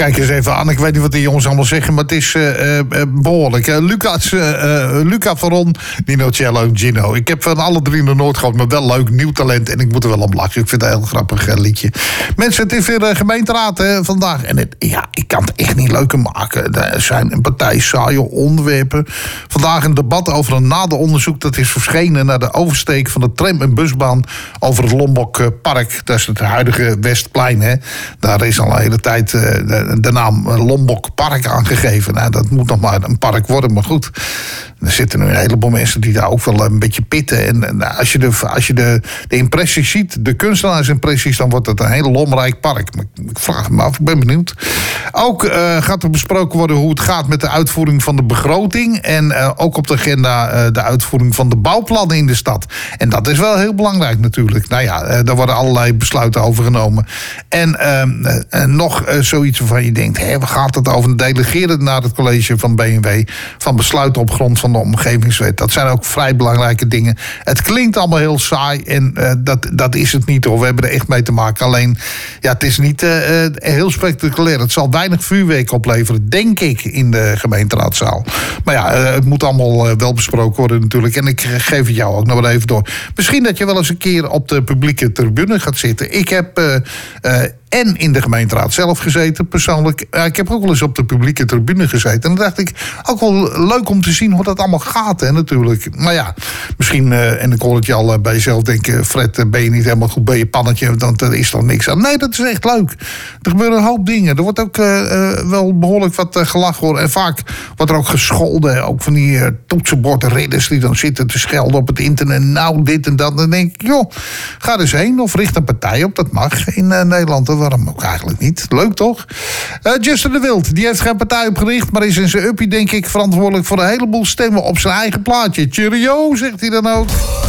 Kijk eens even aan, ik weet niet wat die jongens allemaal zeggen, maar het is behoorlijk. Luca Veron, Nino Cello en Gino. Ik heb van alle drie nog nooit gehad, maar wel leuk, nieuw talent. En ik moet er wel om lachen. Ik vind het een heel grappig liedje. Mensen, het is weer gemeenteraad vandaag. En ik kan het echt niet leuker maken. Er zijn een partij saaie onderwerpen. Vandaag een debat over een naderonderzoek. Dat is verschenen naar de oversteek van de tram- en busbaan over het Lombokpark. Dat is het huidige Westplein. Hè. Daar is al een hele tijd de naam Lombokpark aangegeven. Nou, dat moet nog maar een park worden, maar goed. Er zitten nu een heleboel mensen die daar ook wel een beetje pitten. En als je de impressies ziet, de kunstenaarsimpressies, dan wordt het een heel lomrijk park. Maar ik vraag me af, ik ben benieuwd. Ook gaat er besproken worden hoe het gaat met de uitvoering van de begroting. En ook op de agenda de uitvoering van de bouwplannen in de stad. En dat is wel heel belangrijk natuurlijk. Nou ja, daar worden allerlei besluiten over genomen. En nog zoiets waarvan je denkt, waar gaat het over? Delegeren naar het college van BMW van besluiten op grond van de omgevingswet. Dat zijn ook vrij belangrijke dingen. Het klinkt allemaal heel saai en dat is het niet hoor. We hebben er echt mee te maken. Alleen, ja, het is niet heel spectaculair. Het zal weinig vuurwerk opleveren, denk ik, in de gemeenteraadzaal. Maar ja, het moet allemaal wel besproken worden natuurlijk. En ik geef het jou ook nog wel even door. Misschien dat je wel eens een keer op de publieke tribune gaat zitten. Ik heb en in de gemeenteraad zelf gezeten, persoonlijk. Ik heb ook wel eens op de publieke tribune gezeten. En dan dacht ik, ook wel leuk om te zien hoe dat allemaal gaat, hè, natuurlijk. Maar ja, misschien, en ik hoor het je al bij jezelf denken, Fred, ben je niet helemaal goed bij je pannetje, want er is dan niks aan. Nee, dat is echt leuk. Er gebeuren een hoop dingen. Er wordt ook wel behoorlijk wat gelachen worden. En vaak wordt er ook gescholden, ook van die toetsenbordridders die dan zitten te schelden op het internet. Nou, dit en dat. Dan denk ik, joh, ga er eens heen of richt een partij op. Dat mag in Nederland. Waarom ook eigenlijk niet? Leuk toch? Justin de Wild, die heeft geen partij opgericht, maar is in zijn uppie, denk ik, verantwoordelijk voor een heleboel stemmen op zijn eigen plaatje. Cheerio, zegt hij dan ook.